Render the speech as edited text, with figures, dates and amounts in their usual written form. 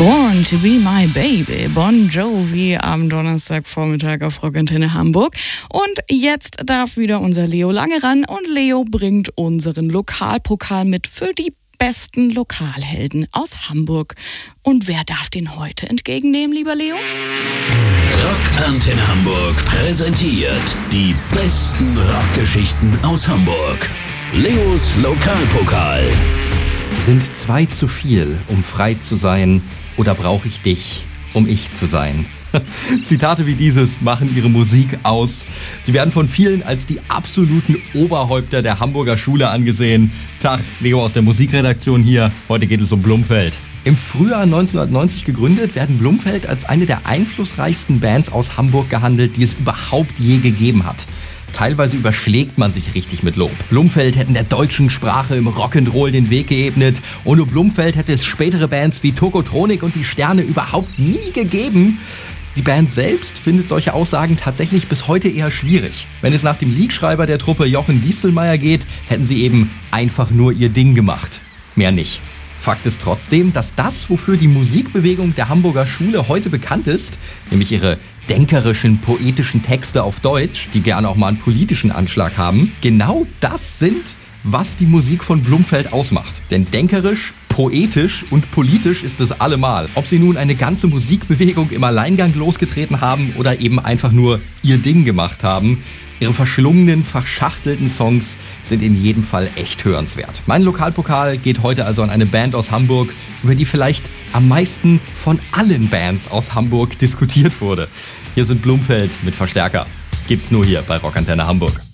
Born to be my baby, Bon Jovi am Donnerstagvormittag auf Rockantenne Hamburg. Und jetzt darf wieder unser Leo Lange ran und Leo bringt unseren Lokalpokal mit für die besten Lokalhelden aus Hamburg. Und wer darf den heute entgegennehmen, lieber Leo? Rockantenne Hamburg präsentiert die besten Rockgeschichten aus Hamburg. Leos Lokalpokal. Sind zwei zu viel, um frei zu sein, oder brauche ich dich, um ich zu sein? Zitate wie dieses machen ihre Musik aus. Sie werden von vielen als die absoluten Oberhäupter der Hamburger Schule angesehen. Tag, Leo aus der Musikredaktion hier. Heute geht es um Blumfeld. Im Frühjahr 1990 gegründet, werden Blumfeld als eine der einflussreichsten Bands aus Hamburg gehandelt, die es überhaupt je gegeben hat. Teilweise überschlägt man sich richtig mit Lob. Blumfeld hätten der deutschen Sprache im Rock'n'Roll den Weg geebnet. Ohne Blumfeld hätte es spätere Bands wie Tokotronik und die Sterne überhaupt nie gegeben. Die Band selbst findet solche Aussagen tatsächlich bis heute eher schwierig. Wenn es nach dem Liedschreiber der Truppe Jochen Diestelmeier geht, hätten sie eben einfach nur ihr Ding gemacht. Mehr nicht. Fakt ist trotzdem, dass das, wofür die Musikbewegung der Hamburger Schule heute bekannt ist, nämlich ihre denkerischen, poetischen Texte auf Deutsch, die gerne auch mal einen politischen Anschlag haben, genau das sind, was die Musik von Blumfeld ausmacht. Denn denkerisch, poetisch und politisch ist es allemal. Ob sie nun eine ganze Musikbewegung im Alleingang losgetreten haben oder eben einfach nur ihr Ding gemacht haben, ihre verschlungenen, verschachtelten Songs sind in jedem Fall echt hörenswert. Mein Lokalpokal geht heute also an eine Band aus Hamburg, über die vielleicht am meisten von allen Bands aus Hamburg diskutiert wurde. Hier sind Blumfeld mit Verstärker. Gibt's nur hier bei Rockantenne Hamburg.